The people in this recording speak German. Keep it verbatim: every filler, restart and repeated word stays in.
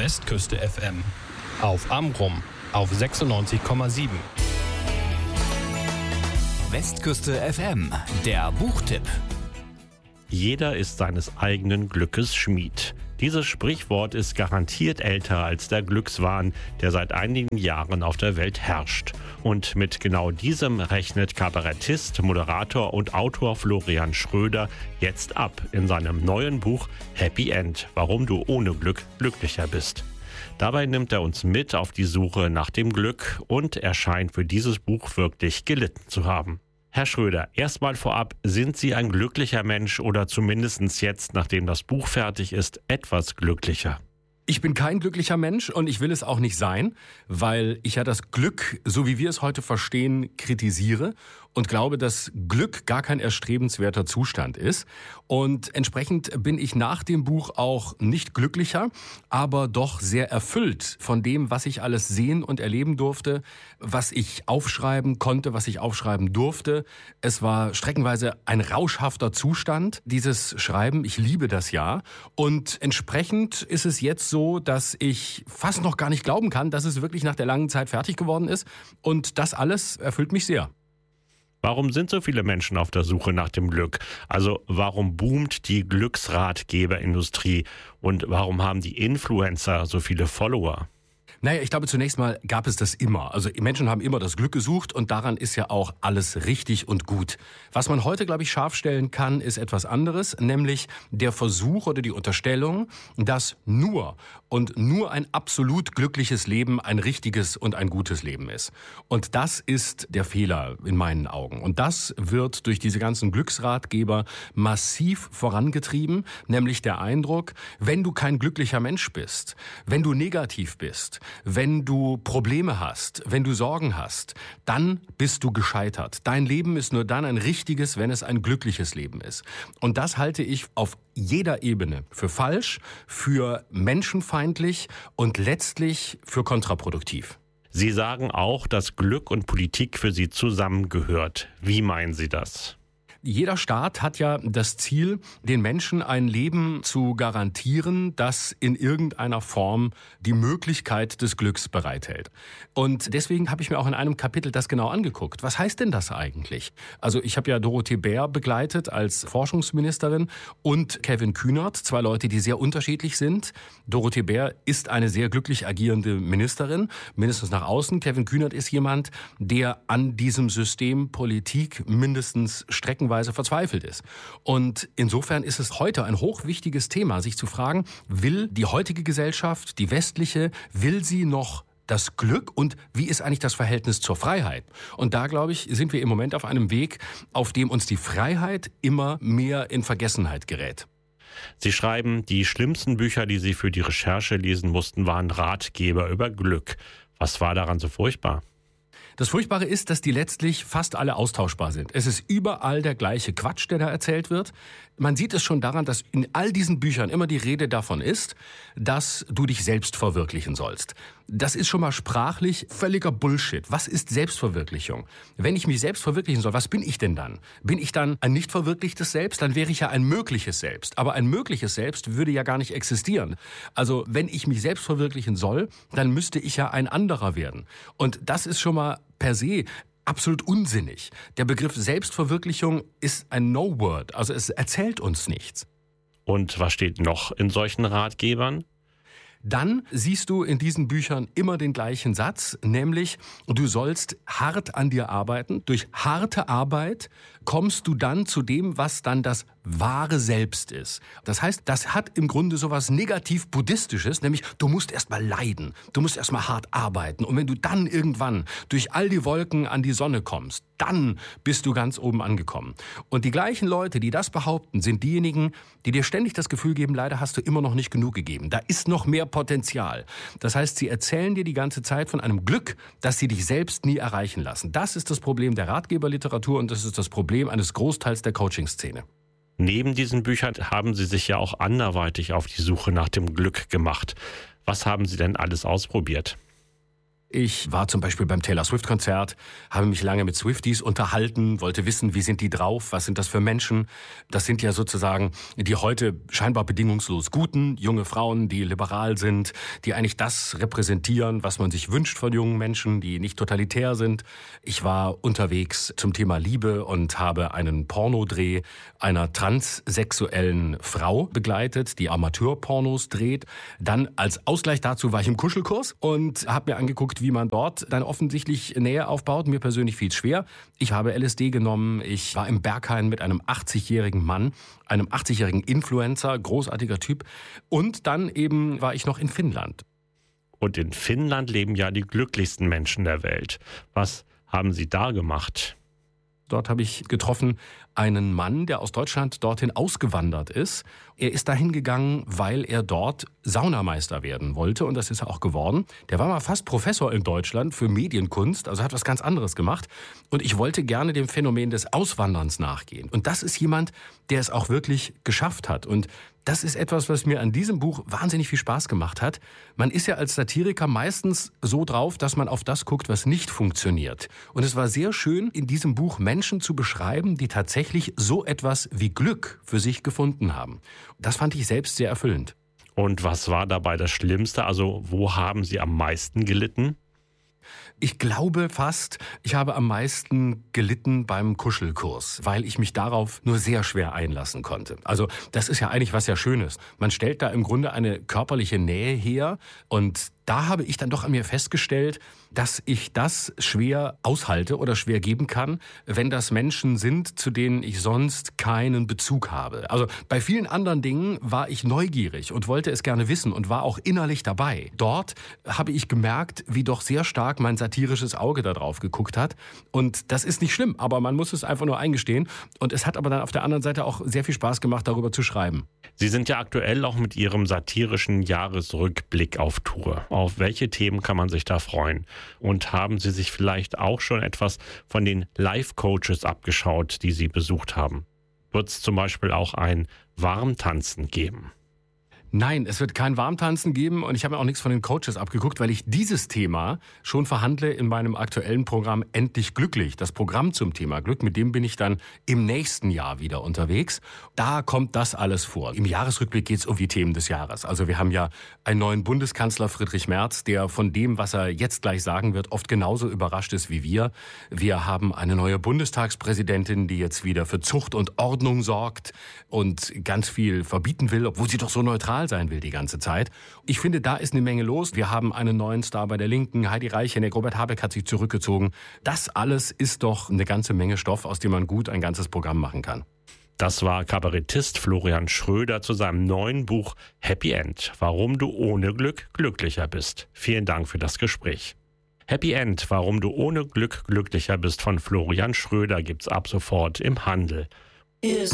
Westküste F M. Auf Amrum auf sechsundneunzig Komma sieben. Westküste F M, der Buchtipp. Jeder ist seines eigenen Glückes Schmied. Dieses Sprichwort ist garantiert älter als der Glückswahn, der seit einigen Jahren auf der Welt herrscht. Und mit genau diesem rechnet Kabarettist, Moderator und Autor Florian Schröder jetzt ab in seinem neuen Buch Happy End, warum du ohne Glück glücklicher bist. Dabei nimmt er uns mit auf die Suche nach dem Glück und er scheint für dieses Buch wirklich gelitten zu haben. Herr Schröder, erstmal vorab, sind Sie ein glücklicher Mensch oder zumindest jetzt, nachdem das Buch fertig ist, etwas glücklicher? Ich bin kein glücklicher Mensch und ich will es auch nicht sein, weil ich ja das Glück, so wie wir es heute verstehen, kritisiere und glaube, dass Glück gar kein erstrebenswerter Zustand ist. Und entsprechend bin ich nach dem Buch auch nicht glücklicher, aber doch sehr erfüllt von dem, was ich alles sehen und erleben durfte, was ich aufschreiben konnte, was ich aufschreiben durfte. Es war streckenweise ein rauschhafter Zustand, dieses Schreiben. Ich liebe das ja. Und entsprechend ist es jetzt so, dass ich fast noch gar nicht glauben kann, dass es wirklich nach der langen Zeit fertig geworden ist. Und das alles erfüllt mich sehr. Warum sind so viele Menschen auf der Suche nach dem Glück? Also warum boomt die Glücksratgeberindustrie und warum haben die Influencer so viele Follower? Naja, ich glaube, zunächst mal gab es das immer. Also Menschen haben immer das Glück gesucht und daran ist ja auch alles richtig und gut. Was man heute, glaube ich, scharf stellen kann, ist etwas anderes, nämlich der Versuch oder die Unterstellung, dass nur und nur ein absolut glückliches Leben ein richtiges und ein gutes Leben ist. Und das ist der Fehler in meinen Augen. Und das wird durch diese ganzen Glücksratgeber massiv vorangetrieben, nämlich der Eindruck, wenn du kein glücklicher Mensch bist, wenn du negativ bist, wenn du Probleme hast, wenn du Sorgen hast, dann bist du gescheitert. Dein Leben ist nur dann ein richtiges, wenn es ein glückliches Leben ist. Und das halte ich auf jeder Ebene für falsch, für menschenfeindlich und letztlich für kontraproduktiv. Sie sagen auch, dass Glück und Politik für Sie zusammengehört. Wie meinen Sie das? Jeder Staat hat ja das Ziel, den Menschen ein Leben zu garantieren, das in irgendeiner Form die Möglichkeit des Glücks bereithält. Und deswegen habe ich mir auch in einem Kapitel das genau angeguckt. Was heißt denn das eigentlich? Also ich habe ja Dorothee Bär begleitet als Forschungsministerin und Kevin Kühnert, zwei Leute, die sehr unterschiedlich sind. Dorothee Bär ist eine sehr glücklich agierende Ministerin, mindestens nach außen. Kevin Kühnert ist jemand, der an diesem System Politik mindestens streckenweise verzweifelt ist. Und insofern ist es heute ein hochwichtiges Thema, sich zu fragen, will die heutige Gesellschaft, die westliche, will sie noch das Glück und wie ist eigentlich das Verhältnis zur Freiheit? Und da, glaube ich, sind wir im Moment auf einem Weg, auf dem uns die Freiheit immer mehr in Vergessenheit gerät. Sie schreiben, die schlimmsten Bücher, die Sie für die Recherche lesen mussten, waren Ratgeber über Glück. Was war daran so furchtbar? Das Furchtbare ist, dass die letztlich fast alle austauschbar sind. Es ist überall der gleiche Quatsch, der da erzählt wird. Man sieht es schon daran, dass in all diesen Büchern immer die Rede davon ist, dass du dich selbst verwirklichen sollst. Das ist schon mal sprachlich völliger Bullshit. Was ist Selbstverwirklichung? Wenn ich mich selbst verwirklichen soll, was bin ich denn dann? Bin ich dann ein nicht verwirklichtes Selbst? Dann wäre ich ja ein mögliches Selbst. Aber ein mögliches Selbst würde ja gar nicht existieren. Also wenn ich mich selbst verwirklichen soll, dann müsste ich ja ein anderer werden. Und das ist schon mal per se absolut unsinnig. Der Begriff Selbstverwirklichung ist ein No-Word, also es erzählt uns nichts. Und was steht noch in solchen Ratgebern? Dann siehst du in diesen Büchern immer den gleichen Satz, nämlich du sollst hart an dir arbeiten. Durch harte Arbeit kommst du dann zu dem, was dann das wahre Selbst ist. Das heißt, das hat im Grunde sowas negativ-buddhistisches, nämlich du musst erst mal leiden, du musst erst mal hart arbeiten. Und wenn du dann irgendwann durch all die Wolken an die Sonne kommst, dann bist du ganz oben angekommen. Und die gleichen Leute, die das behaupten, sind diejenigen, die dir ständig das Gefühl geben, leider hast du immer noch nicht genug gegeben. Da ist noch mehr Potenzial. Das heißt, sie erzählen dir die ganze Zeit von einem Glück, das sie dich selbst nie erreichen lassen. Das ist das Problem der Ratgeberliteratur und das ist das Problem eines Großteils der Coaching-Szene. Neben diesen Büchern haben Sie sich ja auch anderweitig auf die Suche nach dem Glück gemacht. Was haben Sie denn alles ausprobiert? Ich war zum Beispiel beim Taylor Swift-Konzert, habe mich lange mit Swifties unterhalten, wollte wissen, wie sind die drauf, was sind das für Menschen. Das sind ja sozusagen die heute scheinbar bedingungslos guten, junge Frauen, die liberal sind, die eigentlich das repräsentieren, was man sich wünscht von jungen Menschen, die nicht totalitär sind. Ich war unterwegs zum Thema Liebe und habe einen Pornodreh einer transsexuellen Frau begleitet, die Amateurpornos dreht. Dann als Ausgleich dazu war ich im Kuschelkurs und habe mir angeguckt, wie man dort dann offensichtlich Nähe aufbaut. Mir persönlich fiel es schwer. Ich habe L S D genommen. Ich war im Berghain mit einem achtzigjährigen Mann, einem achtzigjährigen Influencer, großartiger Typ. Und dann eben war ich noch in Finnland. Und in Finnland leben ja die glücklichsten Menschen der Welt. Was haben Sie da gemacht? Dort habe ich getroffen einen Mann, der aus Deutschland dorthin ausgewandert ist. Er ist dahin gegangen, weil er dort Saunameister werden wollte und das ist er auch geworden. Der war mal fast Professor in Deutschland für Medienkunst, also hat was ganz anderes gemacht. Und ich wollte gerne dem Phänomen des Auswanderns nachgehen. Und das ist jemand, der es auch wirklich geschafft hat. Und das ist etwas, was mir an diesem Buch wahnsinnig viel Spaß gemacht hat. Man ist ja als Satiriker meistens so drauf, dass man auf das guckt, was nicht funktioniert. Und es war sehr schön, in diesem Buch Menschen zu beschreiben, die tatsächlich so etwas wie Glück für sich gefunden haben. Das fand ich selbst sehr erfüllend. Und was war dabei das Schlimmste? Also wo haben Sie am meisten gelitten? Ich glaube fast, ich habe am meisten gelitten beim Kuschelkurs, weil ich mich darauf nur sehr schwer einlassen konnte. Also das ist ja eigentlich was sehr Schönes. Man stellt da im Grunde eine körperliche Nähe her und da habe ich dann doch an mir festgestellt, dass ich das schwer aushalte oder schwer geben kann, wenn das Menschen sind, zu denen ich sonst keinen Bezug habe. Also bei vielen anderen Dingen war ich neugierig und wollte es gerne wissen und war auch innerlich dabei. Dort habe ich gemerkt, wie doch sehr stark mein satirisches Auge da drauf geguckt hat. Und das ist nicht schlimm, aber man muss es einfach nur eingestehen. Und es hat aber dann auf der anderen Seite auch sehr viel Spaß gemacht, darüber zu schreiben. Sie sind ja aktuell auch mit Ihrem satirischen Jahresrückblick auf Tour. Auf welche Themen kann man sich da freuen? Und haben Sie sich vielleicht auch schon etwas von den Life-Coaches abgeschaut, die Sie besucht haben? Wird es zum Beispiel auch ein Warmtanzen geben? Nein, es wird kein Warmtanzen geben und ich habe mir auch nichts von den Coaches abgeguckt, weil ich dieses Thema schon verhandle in meinem aktuellen Programm Endlich Glücklich. Das Programm zum Thema Glück, mit dem bin ich dann im nächsten Jahr wieder unterwegs. Da kommt das alles vor. Im Jahresrückblick geht es um die Themen des Jahres. Also wir haben ja einen neuen Bundeskanzler, Friedrich Merz, der von dem, was er jetzt gleich sagen wird, oft genauso überrascht ist wie wir. Wir haben eine neue Bundestagspräsidentin, die jetzt wieder für Zucht und Ordnung sorgt und ganz viel verbieten will, obwohl sie doch so neutral sein will die ganze Zeit. Ich finde, da ist eine Menge los. Wir haben einen neuen Star bei der Linken, Heidi Reicheneck, Robert Habeck hat sich zurückgezogen. Das alles ist doch eine ganze Menge Stoff, aus dem man gut ein ganzes Programm machen kann. Das war Kabarettist Florian Schröder zu seinem neuen Buch Happy End, warum du ohne Glück glücklicher bist. Vielen Dank für das Gespräch. Happy End, warum du ohne Glück glücklicher bist von Florian Schröder gibt's ab sofort im Handel.